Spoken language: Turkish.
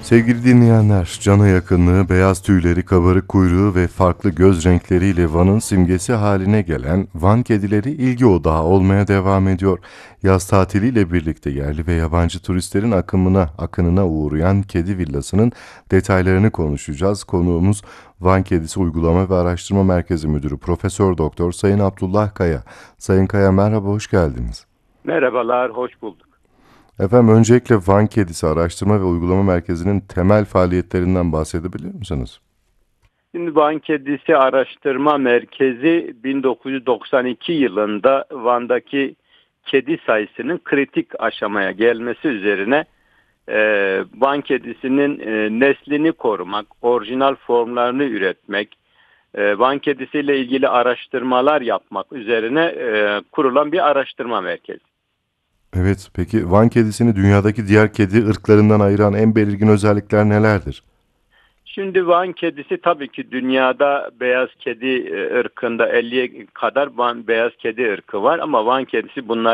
Sevgili dinleyenler, cana yakınlığı, beyaz tüyleri, kabarık kuyruğu ve farklı göz renkleriyle Van'ın simgesi haline gelen Van kedileri ilgi odağı olmaya devam ediyor. Yaz tatiliyle birlikte yerli ve yabancı turistlerin akınına uğrayan kedi villasının detaylarını konuşacağız. Konuğumuz Van Kedisi Uygulama ve Araştırma Merkezi Müdürü Profesör Doktor Sayın Abdullah Kaya. Sayın Kaya merhaba, hoş geldiniz. Merhabalar, hoş bulduk. Efendim öncelikle Van Kedisi Araştırma ve Uygulama Merkezi'nin temel faaliyetlerinden bahsedebilir misiniz? Şimdi Van Kedisi Araştırma Merkezi 1992 yılında Van'daki kedi sayısının kritik aşamaya gelmesi üzerine Van kedisinin neslini korumak, orijinal formlarını üretmek, Van kedisiyle ilgili araştırmalar yapmak üzerine kurulan bir araştırma merkezi. Evet, peki Van Kedisi'ni dünyadaki diğer kedi ırklarından ayıran en belirgin özellikler nelerdir? Şimdi Van kedisi tabii ki dünyada beyaz kedi ırkında 50'ye kadar beyaz kedi ırkı var ama Van kedisi bunlar